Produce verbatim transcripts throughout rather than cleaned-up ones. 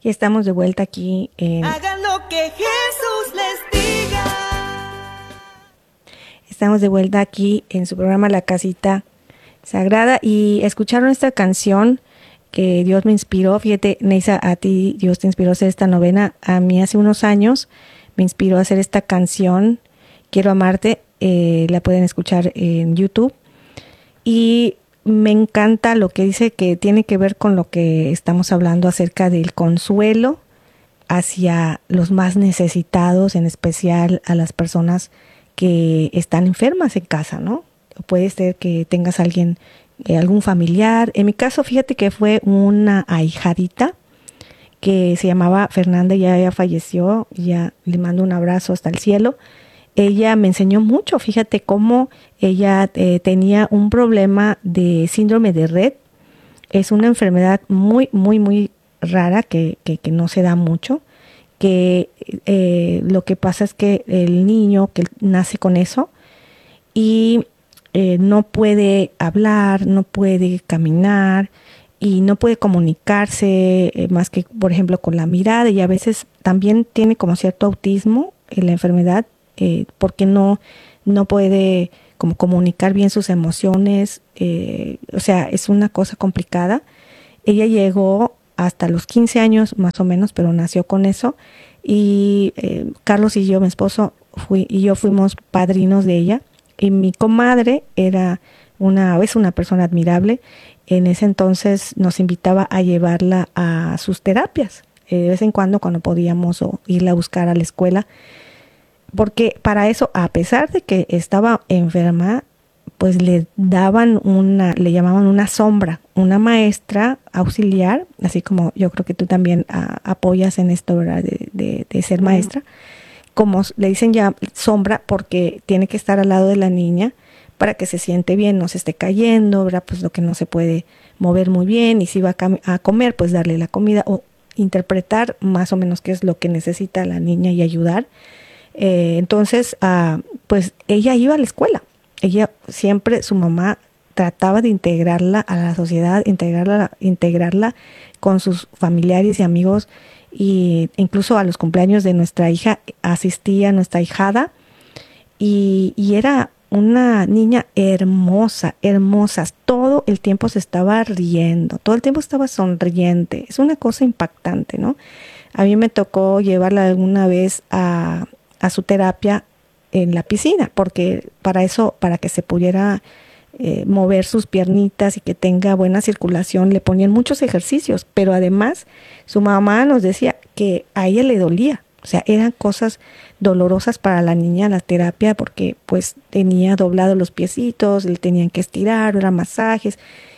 Y estamos de vuelta aquí en... Hagan lo que Jesús les diga. Estamos de vuelta aquí en su programa La Casita Sagrada y escucharon esta canción que Dios me inspiró. Fíjate, Neisa, a ti Dios te inspiró a hacer esta novena. A mí hace unos años me inspiró a hacer esta canción, Quiero Amarte. Eh, la pueden escuchar en YouTube. Y me encanta lo que dice, que tiene que ver con lo que estamos hablando acerca del consuelo hacia los más necesitados, en especial a las personas que están enfermas en casa, ¿no? Puede ser que tengas a alguien, eh, algún familiar. En mi caso, fíjate que fue una ahijadita que se llamaba Fernanda, ya ella falleció, ya le mando un abrazo hasta el cielo. Ella me enseñó mucho, fíjate cómo ella eh, tenía un problema de síndrome de Rett. Es una enfermedad muy, muy, muy rara que, que, que no se da mucho, que eh, lo que pasa es que el niño que nace con eso y eh, no puede hablar, no puede caminar y no puede comunicarse eh, más que, por ejemplo, con la mirada, y a veces también tiene como cierto autismo en la enfermedad, eh, porque no, no puede como comunicar bien sus emociones, eh, o sea, es una cosa complicada. Ella llegó hasta los quince años más o menos, pero nació con eso, y eh, Carlos y yo, mi esposo, fui, y yo fuimos padrinos de ella, y mi comadre era una, es una persona admirable. En ese entonces nos invitaba a llevarla a sus terapias, eh, de vez en cuando cuando podíamos, o irla a buscar a la escuela, porque para eso, a pesar de que estaba enferma, pues le daban una, le llamaban una sombra, una maestra auxiliar, así como yo creo que tú también a, apoyas en esto, ¿verdad? De, de, de ser maestra, como le dicen ya sombra, porque tiene que estar al lado de la niña para que se siente bien, no se esté cayendo, ¿verdad? Pues lo que no se puede mover muy bien, y si va a, cam- a comer, pues darle la comida o interpretar más o menos qué es lo que necesita la niña y ayudar. Eh, entonces, uh, pues ella iba a la escuela. Ella siempre, su mamá trataba de integrarla a la sociedad, integrarla, integrarla con sus familiares y amigos, y incluso a los cumpleaños de nuestra hija asistía nuestra ahijada, y, y era una niña hermosa, hermosa. Todo el tiempo se estaba riendo, todo el tiempo estaba sonriente. Es una cosa impactante, ¿no? A mí me tocó llevarla alguna vez a, a su terapia en la piscina, porque para eso, para que se pudiera eh, mover sus piernitas y que tenga buena circulación, le ponían muchos ejercicios, pero además su mamá nos decía que a ella le dolía, o sea, eran cosas dolorosas para la niña la terapia, porque pues tenía doblados los piecitos, le tenían que estirar, eran masajes,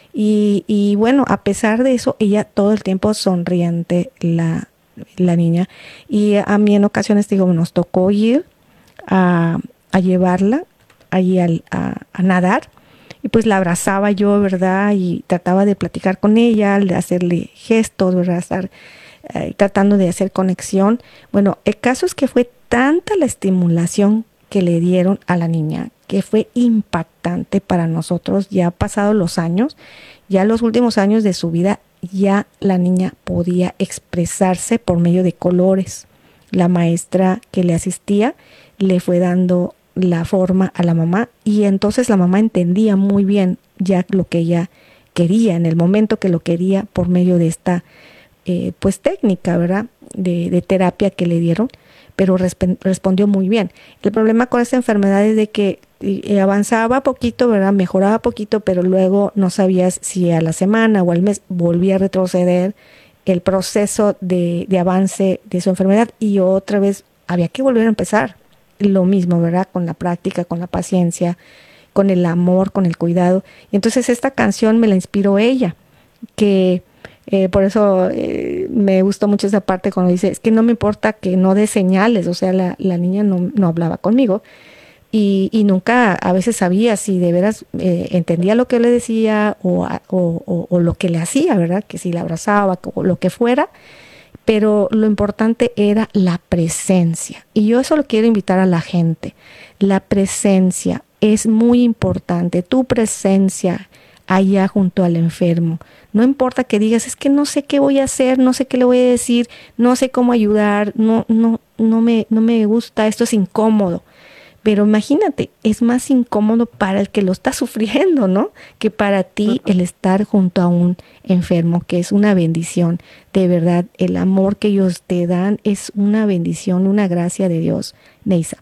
y, y bueno, a pesar de eso, ella todo el tiempo sonriente, la, la niña. Y a mí en ocasiones, digo, nos tocó ir A, a llevarla ahí al, a, a nadar, y pues la abrazaba yo, ¿verdad? Y trataba de platicar con ella, de hacerle gestos, ¿verdad? Estar eh, tratando de hacer conexión. Bueno, el caso es que fue tanta la estimulación que le dieron a la niña que fue impactante para nosotros. Ya pasados los años, ya los últimos años de su vida, ya la niña podía expresarse por medio de colores. La maestra que le asistía le fue dando la forma a la mamá, y entonces la mamá entendía muy bien ya lo que ella quería en el momento que lo quería, por medio de esta eh, pues técnica, ¿verdad? De, de terapia que le dieron, pero resp- respondió muy bien. El problema con esta enfermedad es de que eh, avanzaba poquito, ¿verdad? Mejoraba poquito, pero luego no sabías si a la semana o al mes volvía a retroceder el proceso de, de avance de su enfermedad, y otra vez había que volver a empezar. Lo mismo, ¿verdad? Con la práctica, con la paciencia, con el amor, con el cuidado. Y entonces esta canción me la inspiró ella, que eh, por eso eh, me gustó mucho esa parte cuando dice, es que no me importa que no dé señales, o sea, la, la niña no, no hablaba conmigo, y, y nunca a veces sabía si de veras eh, entendía lo que le decía o, o, o, o lo que le hacía, ¿verdad? Que si la abrazaba o lo que fuera, pero lo importante era la presencia. Y yo eso lo quiero invitar a la gente. La presencia es muy importante. Tu presencia allá junto al enfermo. No importa que digas, es que no sé qué voy a hacer, no sé qué le voy a decir, no sé cómo ayudar, no, no, no me, no me gusta, esto es incómodo. Pero imagínate, es más incómodo para el que lo está sufriendo, ¿no? Que para ti el estar junto a un enfermo, que es una bendición. De verdad, el amor que ellos te dan es una bendición, una gracia de Dios. Neisa.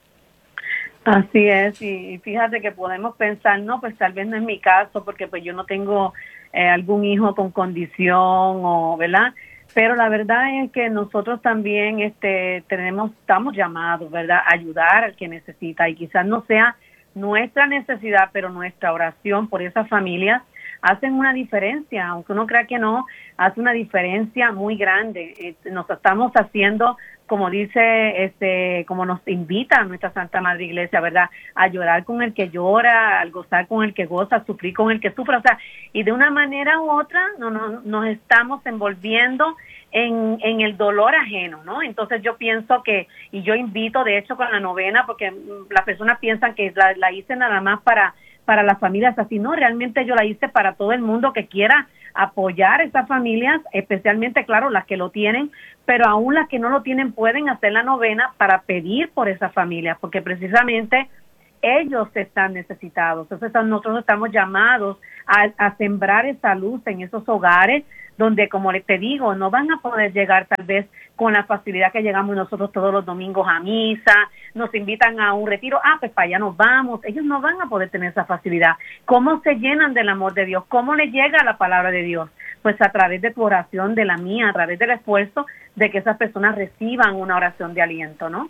Así es, y fíjate que podemos pensar, no, pues tal vez no es mi caso, porque pues yo no tengo eh, algún hijo con condición, o, ¿verdad? Pero la verdad es que nosotros también este, tenemos, estamos llamados, ¿verdad?, a ayudar al que necesita, y quizás no sea nuestra necesidad, pero nuestra oración por esas familias hacen una diferencia, aunque uno crea que no, hace una diferencia muy grande. Eh, nos estamos haciendo, como dice, este, como nos invita nuestra Santa Madre Iglesia, ¿verdad?, a llorar con el que llora, al gozar con el que goza, a sufrir con el que sufre, o sea, y de una manera u otra no, no, nos estamos envolviendo en, en el dolor ajeno, ¿no? Entonces yo pienso que, y yo invito, de hecho, con la novena, porque las personas piensan que la, la hice nada más para para las familias así, no, realmente yo la hice para todo el mundo que quiera apoyar a esas familias, especialmente, claro, las que lo tienen, pero aún las que no lo tienen pueden hacer la novena para pedir por esas familias, porque precisamente ellos están necesitados. Entonces nosotros estamos llamados a, a sembrar esa luz en esos hogares donde, como les te digo, no van a poder llegar tal vez con la facilidad que llegamos nosotros todos los domingos a misa, nos invitan a un retiro, ah, pues para allá nos vamos. Ellos no van a poder tener esa facilidad. ¿Cómo se llenan del amor de Dios? ¿Cómo les llega la palabra de Dios? Pues a través de tu oración, de la mía, a través del esfuerzo de que esas personas reciban una oración de aliento, ¿no?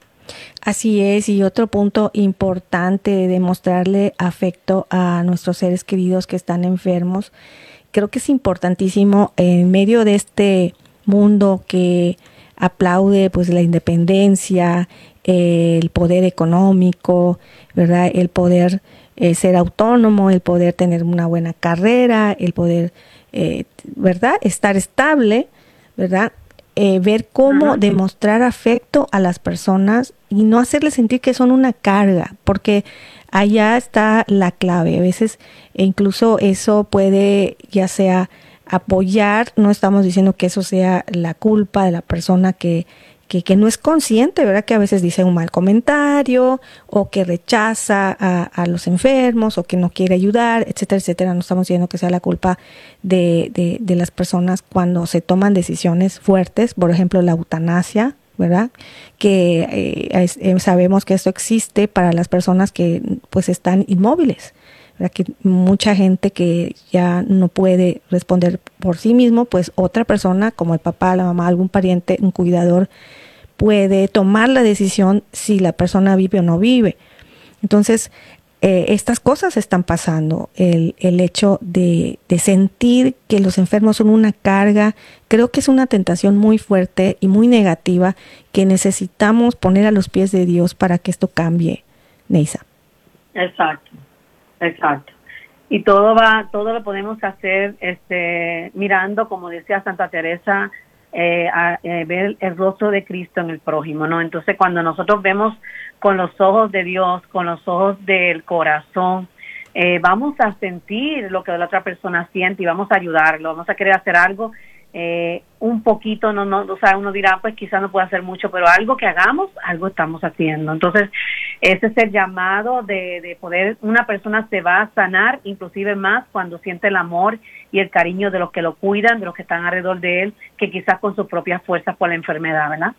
Así es, y otro punto importante de mostrarle afecto a nuestros seres queridos que están enfermos, creo que es importantísimo en medio de este mundo que aplaude pues la independencia, eh, el poder económico, ¿verdad? El poder eh, ser autónomo, el poder tener una buena carrera, el poder, eh, ¿verdad? Estar estable, ¿verdad? Eh, ver cómo demostrar afecto a las personas y no hacerles sentir que son una carga, porque allá está la clave. A veces incluso eso puede ya sea apoyar, no estamos diciendo que eso sea la culpa de la persona que, que, que no es consciente, ¿verdad? Que a veces dice un mal comentario o que rechaza a, a los enfermos o que no quiere ayudar, etcétera, etcétera. No estamos diciendo que sea la culpa de, de, de las personas cuando se toman decisiones fuertes, por ejemplo, la eutanasia, ¿verdad? Que eh, es, eh, sabemos que esto existe para las personas que pues están inmóviles, ¿verdad? Que mucha gente que ya no puede responder por sí mismo, pues otra persona como el papá, la mamá, algún pariente, un cuidador puede tomar la decisión si la persona vive o no vive. Entonces, Eh, estas cosas están pasando, el, el hecho de, de sentir que los enfermos son una carga, creo que es una tentación muy fuerte y muy negativa que necesitamos poner a los pies de Dios para que esto cambie, Neisa. Exacto, exacto. Y todo va, todo lo podemos hacer este, mirando, como decía Santa Teresa, eh, a, eh, ver el rostro de Cristo en el prójimo, ¿no? Entonces, cuando nosotros vemos con los ojos de Dios, con los ojos del corazón, eh, vamos a sentir lo que la otra persona siente y vamos a ayudarlo, vamos a querer hacer algo, eh, un poquito, no, no, o sea, uno dirá, pues quizás no puede hacer mucho, pero algo que hagamos, algo estamos haciendo. Entonces, ese es el llamado de, de poder, una persona se va a sanar, inclusive más cuando siente el amor y el cariño de los que lo cuidan, de los que están alrededor de él, que quizás con sus propias fuerzas por la enfermedad, ¿verdad?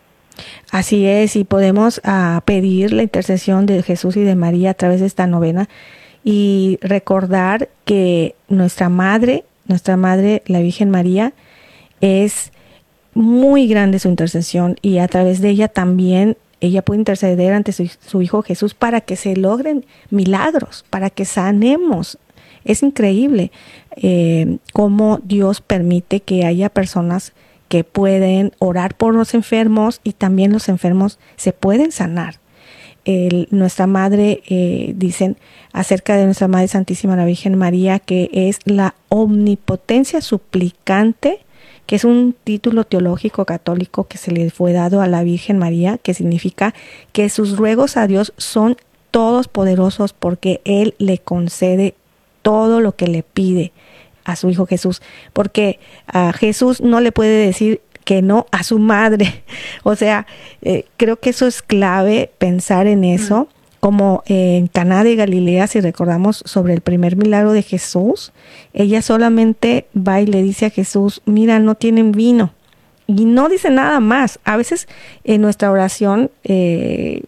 Así es, y podemos uh, pedir la intercesión de Jesús y de María a través de esta novena y recordar que nuestra madre, nuestra madre, la Virgen María, es muy grande su intercesión y a través de ella también ella puede interceder ante su, su Hijo Jesús para que se logren milagros, para que sanemos. Es increíble eh, cómo Dios permite que haya personas que pueden orar por los enfermos y también los enfermos se pueden sanar. El, nuestra madre, eh, dicen acerca de nuestra Madre Santísima la Virgen María, que es la omnipotencia suplicante, que es un título teológico católico que se le fue dado a la Virgen María, que significa que sus ruegos a Dios son todos poderosos porque Él le concede todo lo que le pide a su Hijo Jesús, porque a Jesús no le puede decir que no a su madre. O sea, eh, creo que eso es clave, pensar en eso, como en Caná de Galilea, si recordamos sobre el primer milagro de Jesús, ella solamente va y le dice a Jesús, mira, no tienen vino. Y no dice nada más. A veces en nuestra oración eh,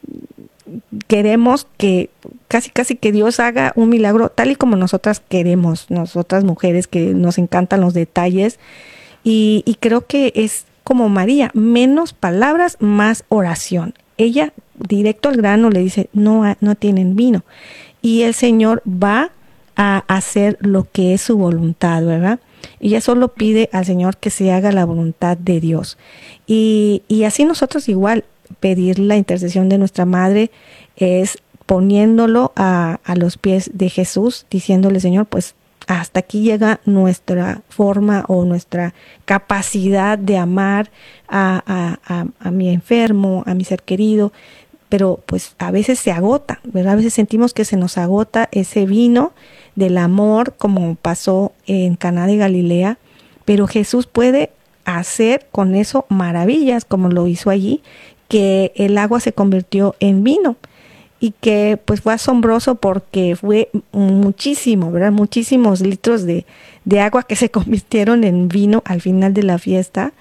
queremos que casi casi que Dios haga un milagro tal y como nosotras queremos, nosotras mujeres que nos encantan los detalles. Y, y creo que es como María, menos palabras, más oración. Ella directo al grano le dice, no, no tienen vino. Y el Señor va a hacer lo que es su voluntad, ¿verdad? Ella solo pide al Señor que se haga la voluntad de Dios. Y, y así nosotros igual, pedir la intercesión de nuestra Madre es poniéndolo a, a los pies de Jesús, diciéndole, Señor, pues hasta aquí llega nuestra forma o nuestra capacidad de amar a, a, a, a mi enfermo, a mi ser querido, pero pues a veces se agota, ¿verdad? A veces sentimos que se nos agota ese vino del amor, como pasó en Caná de Galilea, pero Jesús puede hacer con eso maravillas, como lo hizo allí, que el agua se convirtió en vino y que pues fue asombroso porque fue muchísimo, ¿verdad? Muchísimos litros de, de agua que se convirtieron en vino al final de la fiesta.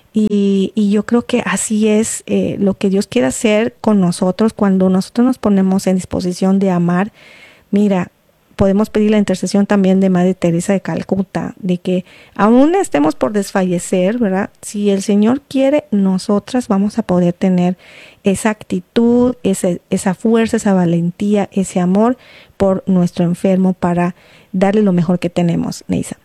Y, y yo creo que así es eh, lo que Dios quiere hacer con nosotros cuando nosotros nos ponemos en disposición de amar. Mira, podemos pedir la intercesión también de Madre Teresa de Calcuta, de que aún estemos por desfallecer, ¿verdad? Si el Señor quiere, nosotras vamos a poder tener esa actitud, ese, esa fuerza, esa valentía, ese amor por nuestro enfermo para darle lo mejor que tenemos, Neisa.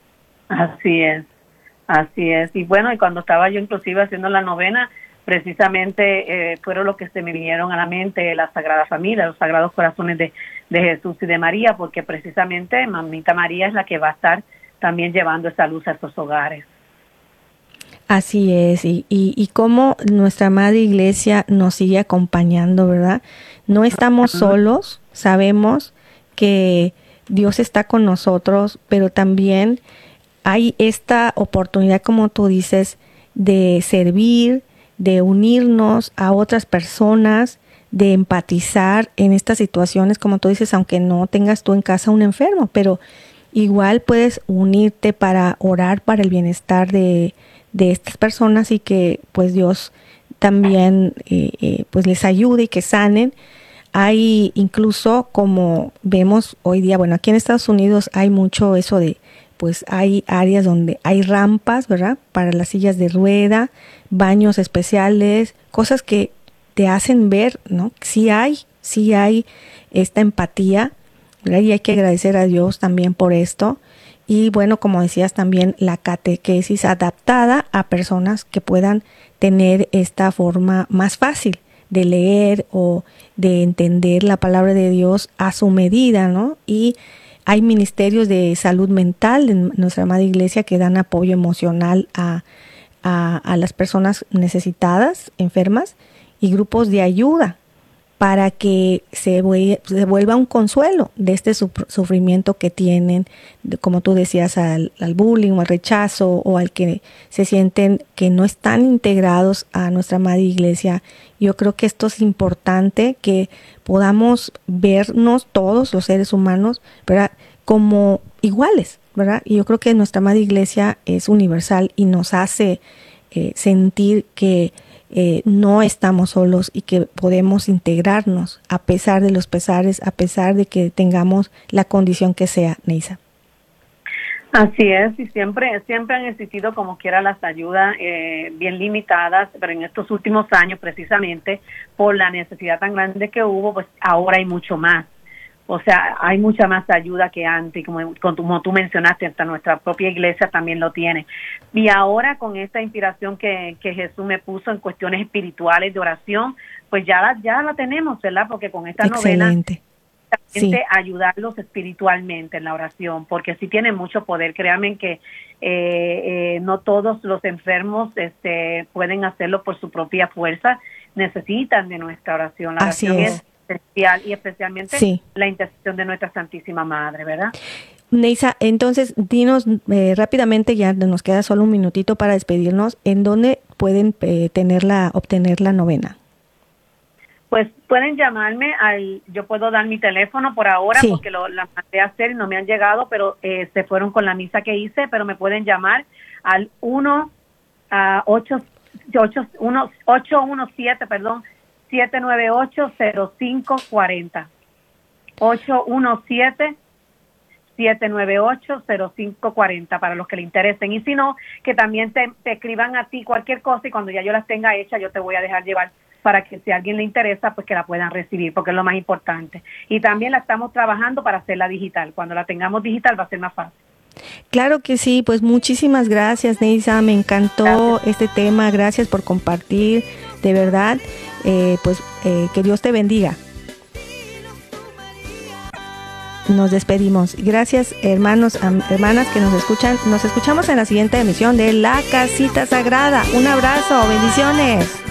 Así es, así es. Y bueno, y cuando estaba yo inclusive haciendo la novena, precisamente eh, fueron los que se me vinieron a la mente, la Sagrada Familia, los Sagrados Corazones de, de Jesús y de María, porque precisamente Mamita María es la que va a estar también llevando esa luz a esos hogares. Así es, y, y, y cómo nuestra Madre Iglesia nos sigue acompañando, ¿verdad? No estamos solos, sabemos que Dios está con nosotros, pero también hay esta oportunidad, como tú dices, de servir, de unirnos a otras personas, de empatizar en estas situaciones, como tú dices, aunque no tengas tú en casa un enfermo, pero igual puedes unirte para orar para el bienestar de, de estas personas y que pues Dios también eh, eh, pues les ayude y que sanen. Hay incluso, como vemos hoy día, bueno, aquí en Estados Unidos hay mucho eso de, pues hay áreas donde hay rampas, ¿verdad? Para las sillas de rueda, baños especiales, cosas que te hacen ver, ¿no? Sí hay, sí hay esta empatía, ¿verdad? Y hay que agradecer a Dios también por esto. Y bueno, como decías también, la catequesis adaptada a personas que puedan tener esta forma más fácil de leer o de entender la palabra de Dios a su medida, ¿no? Y hay ministerios de salud mental en nuestra amada iglesia que dan apoyo emocional a, a, a las personas necesitadas, enfermas, y grupos de ayuda para que se, se vuelva un consuelo de este sufrimiento que tienen, como tú decías, al, al bullying o al rechazo, o al que se sienten que no están integrados a nuestra madre iglesia. Yo creo que esto es importante, que podamos vernos todos los seres humanos, ¿verdad?, como iguales, ¿verdad? Y yo creo que nuestra madre iglesia es universal y nos hace eh, sentir que Eh, no estamos solos y que podemos integrarnos a pesar de los pesares, a pesar de que tengamos la condición que sea, Neisa. Así es, y siempre siempre han existido como quiera las ayudas eh, bien limitadas, pero en estos últimos años, precisamente por la necesidad tan grande que hubo, pues ahora hay mucho más. O sea, hay mucha más ayuda que antes, como, como tú mencionaste, hasta nuestra propia iglesia también lo tiene. Y ahora con esta inspiración que, que Jesús me puso en cuestiones espirituales de oración, pues ya la, ya la tenemos, ¿verdad? Porque con esta Excelente. novena, sí. ayudarlos espiritualmente en la oración, porque sí tiene mucho poder. Créanme que eh, eh, no todos los enfermos este, pueden hacerlo por su propia fuerza, necesitan de nuestra oración. La Así oración es. es esencial y especialmente sí. la intercesión de nuestra Santísima Madre, ¿verdad? Neisa, entonces dinos eh, rápidamente, ya nos queda solo un minutito para despedirnos, ¿en dónde pueden eh, tenerla, obtener la novena? Pues pueden llamarme al, yo puedo dar mi teléfono por ahora, sí, porque lo la mandé a hacer y no me han llegado, pero eh, se fueron con la misa que hice, pero me pueden llamar al uno ocho uno siete, perdón, siete nueve ocho cero cinco cuatro cero. ocho uno siete, siete nueve ocho cero cinco cuatro cero para los que le interesen. Y si no, que también te, te escriban a ti cualquier cosa y cuando ya yo las tenga hechas, yo te voy a dejar llevar para que si a alguien le interesa, pues que la puedan recibir, porque es lo más importante. Y también la estamos trabajando para hacerla digital. Cuando la tengamos digital va a ser más fácil. Claro que sí, pues muchísimas gracias, Neisa, me encantó gracias. Este tema, gracias por compartir, de verdad, eh, pues eh, que Dios te bendiga. Nos despedimos. Gracias, hermanos, hermanas que nos escuchan. Nos escuchamos en la siguiente emisión de La Casita Sagrada. Un abrazo, bendiciones.